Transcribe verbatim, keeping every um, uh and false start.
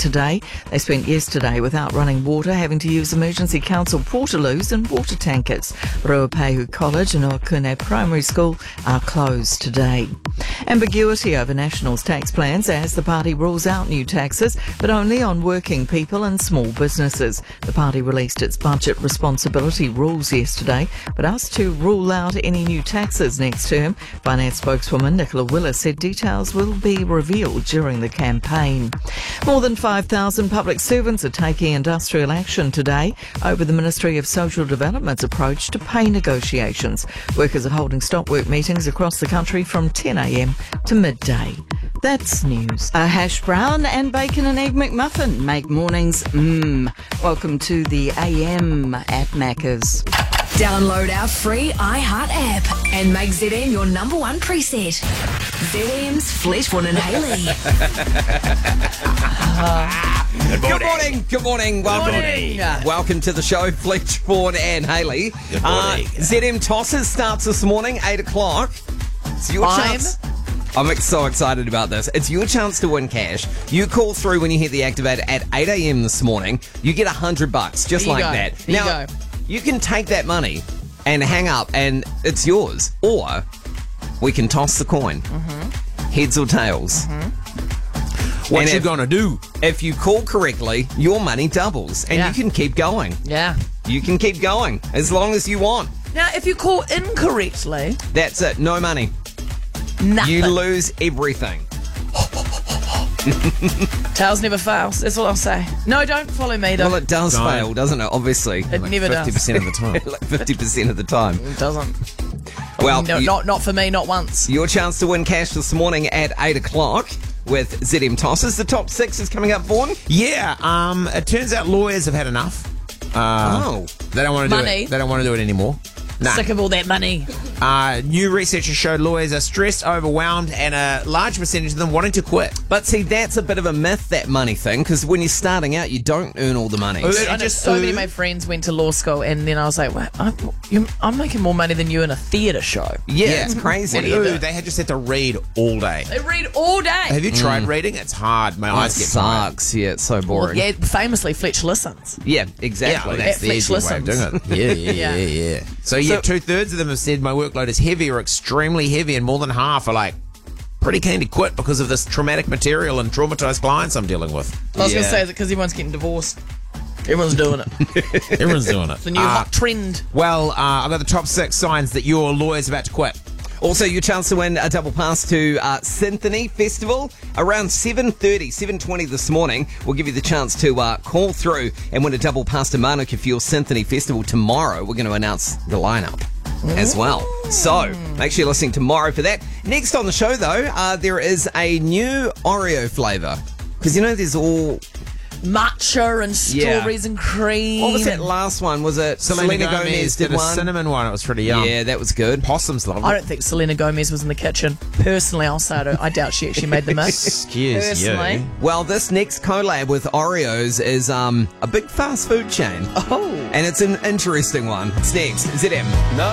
today. They spent yesterday without running water, having to use emergency council portaloos and water tankers. Ruapehu College and Okune Primary School are closed today. Ambiguity over National's tax plans as the party rules out new taxes, but only on working people and small businesses. The party released its budget responsibility rules yesterday, but asked to rule out any new taxes next term. Finance spokeswoman Nicola Willis said details will be revealed during the campaign. More than five thousand public servants are taking industrial action today over the Ministry of Social Development's approach to pay negotiations. Workers are holding stop work meetings across the country from ten a.m. to midday. That's news. A hash brown and bacon and egg McMuffin make mornings mmm. Welcome to the A M at Macca's. Download our free iHeart app and make Z M your number one preset. Z M's Fletchwood and Haley. Good morning. Good morning. Good morning. Welcome, morning. welcome to the show, Fletchwood and Haley. Good morning. Uh, Z M Tosses starts this morning, eight o'clock. It's your I'm- chance. I'm so excited about this. It's your chance to win cash. You call through when you hit the activator at eight a.m. this morning. You get one hundred bucks, just There you like go. that. There you now, go. you can take that money and hang up and it's yours. Or we can toss the coin. Mm-hmm. Heads or tails. What And you if- gonna do? If you call correctly, your money doubles and Yeah. you can keep going. Yeah. You can keep going as long as you want. Now, if you call incorrectly, That's it. No money. nothing. You lose everything. Tails never fails. That's all I'll say. No, don't follow me, though. Well, it does Don't. fail, doesn't it? Obviously. It never does. fifty percent of the time. Like fifty percent of the time. It doesn't. Well, No, you- not not for me, not once. your chance to win cash this morning at eight o'clock with Z M Tosses. The top six is coming up, Vaughan. Yeah, um, it turns out lawyers have had enough. Uh, Oh. They don't want to do Money. it. They don't want to do it anymore. No. Sick of all that money. Uh, new research has showed lawyers are stressed, overwhelmed, and a large percentage of them wanting to quit. But see, that's a bit of a myth, that money thing, because when you're starting out, you don't earn all the money. Oh, I know just- so many of uh, my friends went to law school, and then I was like, well, I'm, you, I'm making more money than you in a theatre show. Yeah, it's crazy. What do you do? They had just had to read all day. They read all day. Have you tried reading? It's hard. My Oh, it eyes get tired. sucks. Yeah, it's so Well, boring. yeah, famously, Fletch listens. Yeah, Yeah, exactly. well, that's At the Fletch easy way of doing listens. it. Yeah, yeah, Yeah. yeah, yeah. So, yeah, So- two thirds of them have said my workload is heavy or extremely heavy, and more than half are like pretty keen to quit because of this traumatic material and traumatized clients I'm dealing with. I was going Yeah. to say, is it because everyone's getting divorced? Everyone's doing it. Everyone's doing it. The new Uh, hot trend. Well, uh, I've got the top six signs that your lawyer's about to quit. Also, your chance to win a double pass to uh, Symphony Festival around seven thirty, seven twenty this morning. We'll give you the chance to uh, call through and win a double pass to Manuka for your Symphony Festival tomorrow. We're going to announce the lineup as well. So make sure you're listening tomorrow for that. Next on the show, though, uh, there is a new Oreo flavour. Because, you know, there's all... Matcha and Yeah. strawberries and cream. What was that last one? Was it Selena, Gomez, did did a one? cinnamon one. It was pretty yum. Yeah, that was good. Possums loved I it. don't think Selena Gomez was in the kitchen. Personally, I'll say I, don't, I doubt she actually made the mix. Excuse Personally. you. Well, this next collab with Oreos is um, a big fast food chain. Oh. And it's an interesting one. It's next. Z M. No.